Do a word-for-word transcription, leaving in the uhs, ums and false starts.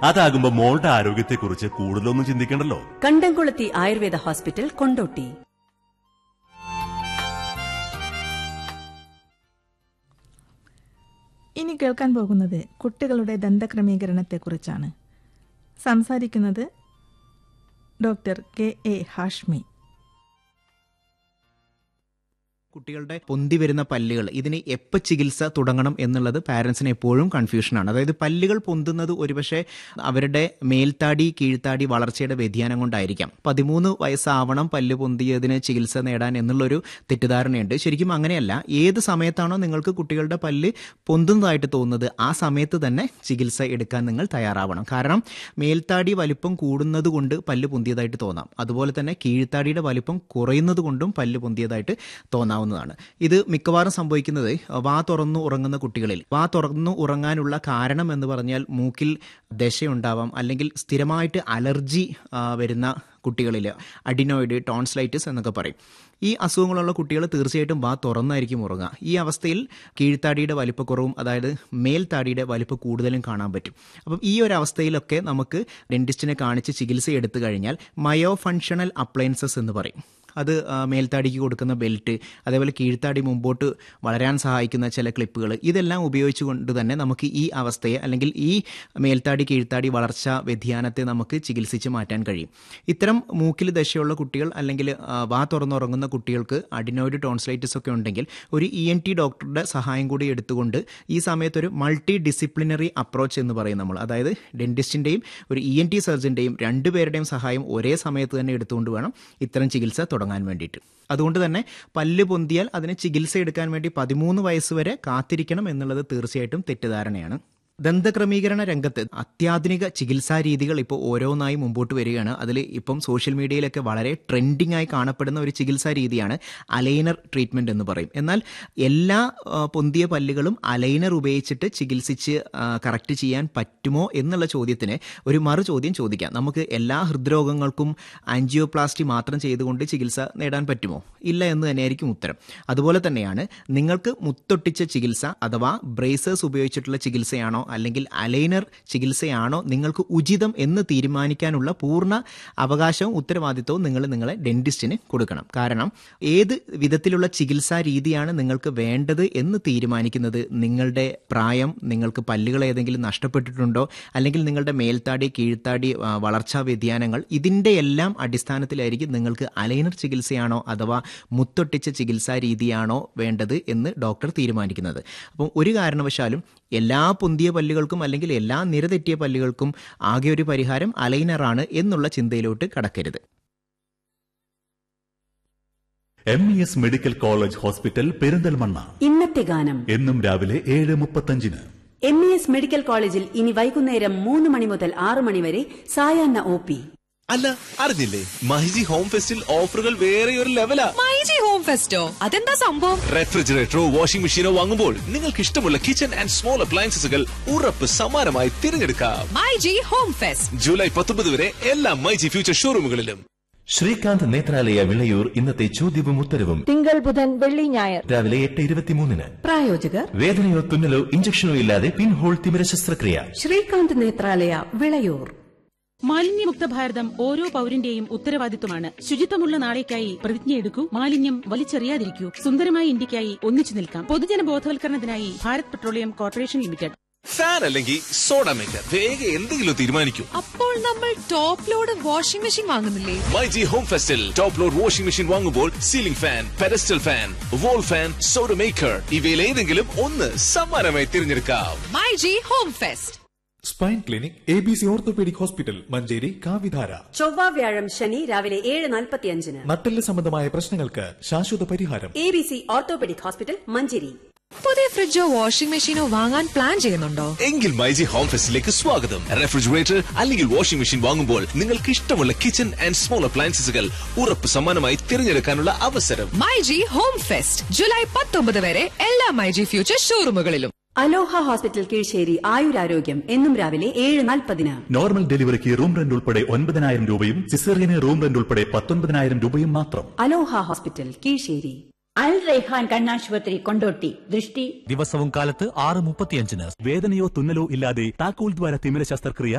അതാകുമ്പോ മോളുടെ ആരോഗ്യത്തെക്കുറിച്ച് കൂടുതലൊന്നും ചിന്തിക്കണ്ടല്ലോ. കണ്ടംകുളത്തി ആയുർവേദ ഹോസ്പിറ്റൽ, കൊണ്ടോട്ടി. ഇനി കേൾക്കാൻ പോകുന്നത് കുട്ടികളുടെ ദന്തക്രമീകരണത്തെക്കുറിച്ചാണ്. സംസാരിക്കുന്നത് ഡോക്ടർ കെ എ ഹാഷ്മി. കുട്ടികളുടെ പൊന്തി വരുന്ന പല്ലുകൾ, ഇതിന് എപ്പോൾ ചികിത്സ തുടങ്ങണം എന്നുള്ളത് പാരൻസിന് എപ്പോഴും കൺഫ്യൂഷനാണ്. അതായത് പല്ലുകൾ പൊന്തുന്നത് ഒരുപക്ഷെ അവരുടെ മേൽത്താടി കീഴ്ത്താടി വളർച്ചയുടെ വ്യതിയാനം കൊണ്ടായിരിക്കാം. പതിമൂന്ന് വയസ്സാവണം പല്ല് പൊന്തിയതിന് ചികിത്സ നേടാൻ എന്നുള്ളൊരു തെറ്റിദ്ധാരണയുണ്ട്. ശരിക്കും അങ്ങനെയല്ല. ഏത് സമയത്താണോ നിങ്ങൾക്ക് കുട്ടികളുടെ പല്ല് പൊന്തുന്നതായിട്ട് തോന്നുന്നത് ആ സമയത്ത് തന്നെ ചികിത്സ എടുക്കാൻ നിങ്ങൾ തയ്യാറാവണം. കാരണം മേൽത്താടി വലിപ്പം കൂടുന്നത് കൊണ്ട് പല്ല് പൊന്തിയതായിട്ട് തോന്നാം. അതുപോലെ തന്നെ കീഴ്ത്താടിയുടെ വലിപ്പം കുറയുന്നത് കൊണ്ടും പല്ല് പൊന്തിയതായിട്ട് തോന്നാം. ഇത് മിക്കവാറും സംഭവിക്കുന്നത് വാ തുറന്നു ഉറങ്ങുന്ന കുട്ടികളിൽ. വാ തുറന്നു ഉറങ്ങാനുള്ള കാരണം എന്ന് പറഞ്ഞാൽ മൂക്കിൽ ദശയുണ്ടാവാം, അല്ലെങ്കിൽ സ്ഥിരമായിട്ട് അലർജി വരുന്ന കുട്ടികളിൽ അഡിനോയിഡ് ടോൺസിലൈറ്റിസ് എന്നൊക്കെ പറയും. ഈ അസുഖങ്ങളുള്ള കുട്ടികൾ തീർച്ചയായിട്ടും വാ തുറന്നായിരിക്കും ഉറങ്ങുക. ഈ അവസ്ഥയിൽ കീഴ്ത്താടിയുടെ വലിപ്പക്കുറവും അതായത് മേൽത്താടിയുടെ വലിപ്പം കൂടുതലും കാണാൻ പറ്റും. അപ്പം ഈ ഒരു അവസ്ഥയിലൊക്കെ നമുക്ക് ഡെന്റിസ്റ്റിനെ കാണിച്ച് ചികിത്സ എടുത്തു കഴിഞ്ഞാൽ മയോ ഫങ്ഷണൽ അപ്ലയൻസസ് എന്ന് പറയും. അത് മേൽത്താടിക്ക് കൊടുക്കുന്ന ബെൽറ്റ്, അതേപോലെ കീഴ്ത്താടി മുമ്പോട്ട് വളരാൻ സഹായിക്കുന്ന ചില ക്ലിപ്പുകൾ, ഇതെല്ലാം ഉപയോഗിച്ചുകൊണ്ട് തന്നെ നമുക്ക് ഈ അവസ്ഥയെ അല്ലെങ്കിൽ ഈ മേൽത്താടി കീഴ്ത്താടി വളർച്ച വ്യതിയാനത്തെ നമുക്ക് ചികിത്സിച്ച് മാറ്റാൻ കഴിയും. ഇത്തരം മൂക്കിൽ ദശയുള്ള കുട്ടികൾ അല്ലെങ്കിൽ വാ തുറന്നുറങ്ങുന്ന കുട്ടികൾക്ക് അഡിനോയിഡ് ടോൺസിലൈറ്റിസ് ഒക്കെ ഉണ്ടെങ്കിൽ ഒരു ഇ എൻ ടി ഡോക്ടറുടെ സഹായം കൂടി എടുത്തുകൊണ്ട് ഈ സമയത്തൊരു മൾട്ടി ഡിസിപ്ലിനറി അപ്രോച്ച് എന്ന് പറയും നമ്മൾ. അതായത് ഡെന്റിസ്റ്റിൻ്റെയും ഒരു ഇ എൻ ടി സർജൻ്റെയും രണ്ടുപേരുടെയും സഹായം ഒരേ സമയത്ത് തന്നെ എടുത്തുകൊണ്ട് വേണം ഇത്തരം ചികിത്സ തുടങ്ങാൻ വേണ്ടിയിട്ട്. അതുകൊണ്ട് തന്നെ പല്ല് പൊന്തിയാൽ അതിന് ചികിത്സ എടുക്കാൻ വേണ്ടി പതിമൂന്ന് വയസ്സ് വരെ കാത്തിരിക്കണം എന്നുള്ളത് തീർച്ചയായിട്ടും തെറ്റിദ്ധാരണയാണ്. ദന്തക്രമീകരണ രംഗത്ത് അത്യാധുനിക ചികിത്സാ രീതികൾ ഇപ്പോൾ ഓരോന്നായി മുമ്പോട്ട് വരികയാണ്. അതിൽ ഇപ്പം സോഷ്യൽ മീഡിയയിലൊക്കെ വളരെ ട്രെൻഡിങ് ആയി കാണപ്പെടുന്ന ഒരു ചികിത്സാ രീതിയാണ് അലൈനർ ട്രീറ്റ്മെൻറ്റ് എന്ന് പറയും. എന്നാൽ എല്ലാ പൊന്തിയ പല്ലുകളും അലൈനർ ഉപയോഗിച്ചിട്ട് ചികിത്സിച്ച് കറക്റ്റ് ചെയ്യാൻ പറ്റുമോ എന്നുള്ള ചോദ്യത്തിന് ഒരു മറു ചോദ്യം ചോദിക്കാം. നമുക്ക് എല്ലാ ഹൃദ്രോഗങ്ങൾക്കും ആൻജിയോപ്ലാസ്റ്റി മാത്രം ചെയ്തുകൊണ്ട് ചികിത്സ നേടാൻ പറ്റുമോ? ഇല്ല എന്ന് തന്നെയായിരിക്കും ഉത്തരം. അതുപോലെ തന്നെയാണ് നിങ്ങൾക്ക് മുത്തൊട്ടിച്ച ചികിത്സ അഥവാ ബ്രേസേഴ്സ് ഉപയോഗിച്ചിട്ടുള്ള ചികിത്സയാണോ അല്ലെങ്കിൽ അലൈനർ ചികിത്സയാണോ നിങ്ങൾക്ക് ഉചിതം എന്ന് തീരുമാനിക്കാനുള്ള പൂർണ്ണ അവകാശവും ഉത്തരവാദിത്വവും നിങ്ങൾ നിങ്ങളെ ഡെന്റിസ്റ്റിന് കൊടുക്കണം. കാരണം ഏത് വിധത്തിലുള്ള ചികിത്സാ രീതിയാണ് നിങ്ങൾക്ക് വേണ്ടത് എന്ന് തീരുമാനിക്കുന്നത് നിങ്ങളുടെ പ്രായം, നിങ്ങൾക്ക് പല്ലുകൾ ഏതെങ്കിലും നഷ്ടപ്പെട്ടിട്ടുണ്ടോ, അല്ലെങ്കിൽ നിങ്ങളുടെ മേൽത്താടി കീഴ്ത്താടി വളർച്ചാ വ്യതിയാനങ്ങൾ, ഇതിൻ്റെ എല്ലാം അടിസ്ഥാനത്തിലായിരിക്കും നിങ്ങൾക്ക് അലൈനർ ചികിത്സയാണോ അഥവാ മുത്തൊട്ടിച്ച ചികിത്സാ രീതിയാണോ വേണ്ടത് എന്ന് ഡോക്ടർ തീരുമാനിക്കുന്നത്. അപ്പം ഒരു കാരണവശാലും എല്ലാ പൊന്തിയ പല്ലുകൾക്കും അല്ലെങ്കിൽ എല്ലാ നിരതെറ്റിയ പല്ലുകൾക്കും ആകെ ഒരു പരിഹാരം അലൈനറാണ് എന്നുള്ള ചിന്തയിലോട്ട് കടക്കരുത്. M E S medical college hospital, Perinthalmanna. ഇന്നത്തെ ഗാനം എന്നും രാവിലെ ഏഴ് മുപ്പത്തഞ്ചിന്. എം ഇ എസ് മെഡിക്കൽ കോളേജിൽ ഇനി വൈകുന്നേരം മൂന്ന് മണി മുതൽ ആറ് മണി വരെ സായാഹ്ന ഒ പി. അല്ല, അറിഞ്ഞില്ലേ? മൈജി ഹോം ഫെസ്റ്റിൽ ഓഫറുകൾ വേറെ ഒരു ലെവലാ. മൈജി ഹോം ഫെസ്റ്റോ? അതെന്താ സംഭവം? റെഫ്രിജറേറ്ററോ വാഷിംഗ് മെഷീനോ വാങ്ങുമ്പോൾ നിങ്ങൾക്ക് ഇഷ്ടമുള്ള കിച്ചൺ ആൻഡ് സ്മോൾ അപ്ലയൻസസുകൾ ഉറപ്പ് സമ്മാനമായി തിരഞ്ഞെടുക്കാം. മൈജി ഹോം ഫെസ്റ്റ് ജൂലൈ പത്തൊമ്പത് വരെ എല്ലാ മൈജി ഫ്യൂച്ചർ ഷോറൂമുകളിലും. ശ്രീകാന്ത് നേത്രാലയ വിളയൂർ ഇന്നത്തെ ചോദ്യവും ഉത്തരവും തിങ്കൾ ബുധൻ വെള്ളി ഞായർ രാവിലെ എട്ട് ഇരുപത്തിമൂന്നിന്. പ്രായോജകർ വേദനയോ തുന്നലോ ഇഞ്ചക്ഷനോ ഇല്ലാതെ പിൻഹോൾ തിമിര ശസ്ത്രക്രിയ. ശ്രീകാന്ത് നേത്രാലയ വിളയൂർ. മാലിന്യമുക്ത ഭാരതം ഓരോ പൌരന്റെയും ഉത്തരവാദിത്വമാണ്. ശുചിത്വമുള്ള നാളേക്കായി പ്രതിജ്ഞയെടുക്കൂ. മാലിന്യം വലിച്ചെറിയാതിരിക്കൂ. സുന്ദരമായ ഇന്ത്യക്കായി ഒന്നിച്ചു നിൽക്കാം. പൊതുജന ബോധവൽക്കരണത്തിനായി Bharat petroleum corporation limited. Fan അല്ലെങ്കിൽ സോഡ മേക്കർ, വേഗം എന്തെങ്കിലും തീരുമാനിക്കൂ. അപ്പോൾ നമ്മൾ top load washing machine വാങ്ങുന്നില്ലേ? MyG home ഫെസ്റ്റിൽ top load washing machine വാങ്ങുമ്പോൾ ceiling fan, pedestal fan, wall fan, soda maker ഇവയിൽ ഏതെങ്കിലും ഒന്ന് സമ്മാനമായി തിരഞ്ഞെടുക്കാം. MyG home fest. Spine clinic, A B C orthopaedic hospital, Manjeri, കാവിധാര. ചൊവ്വ വ്യാഴം ശനി രാവിലെ ഏഴ് നാൽപ്പത്തിയഞ്ചിന്. നട്ടെല്ല് സംബന്ധമായ പ്രശ്നങ്ങൾക്ക് ശാശ്വത പരിഹാരം. A B C orthopaedic hospital, Manjeri. പുതിയ ഫ്രിഡ്ജോ വാഷിംഗ് മെഷീനോ വാങ്ങാൻ പ്ലാൻ ചെയ്യുന്നുണ്ടോ? എങ്കിൽ മൈജി ഹോം ഫെസ്റ്റിലേക്ക് സ്വാഗതം. റെഫ്രിജറേറ്റർ അല്ലെങ്കിൽ വാഷിംഗ് മെഷീൻ വാങ്ങുമ്പോൾ നിങ്ങൾക്ക് ഇഷ്ടമുള്ള കിച്ചൺ ആൻഡ് സ്മോൾ അപ്ലയൻസസുകൾ ഉറപ്പ് സമ്മാനമായി തിരഞ്ഞെടുക്കാനുള്ള അവസരം. മൈജി ഹോം ഫെസ്റ്റ് ജൂലൈ പത്തൊമ്പത് വരെ എല്ലാ മൈജി ഫ്യൂച്ചർ ഷോറൂമുകളിലും. അലോഹ ഹോസ്പിറ്റൽ, കീഴ്ശേരി. ആയുരാരോഗ്യം എന്നും രാവിലെ ഏഴ് നാൽപ്പതിന്. നോർമൽ ഡെലിവറിക്ക് റൂം റെന്റ് ഉൾപ്പെടെ ഒൻപതിനായിരം രൂപയും സിസേറിയന് റൂം റെന്റ് ഉൾപ്പെടെ പത്തൊൻപതിനായിരം രൂപയും മാത്രം. അലോഹ ഹോസ്പിറ്റൽ, കീഴ്ശേരി. അൽ റൈഹാൻ കണ്ണാശുപത്രി, കൊണ്ടോട്ടി. ദൃഷ്ടി ദിവസവും കാലത്ത് ആറ് മുപ്പത്തിയഞ്ചിന്. വേദനയോ തുന്നലോ ഇല്ലാതെ താക്കോൽ ദ്വാര തിമിര ശസ്ത്രക്രിയ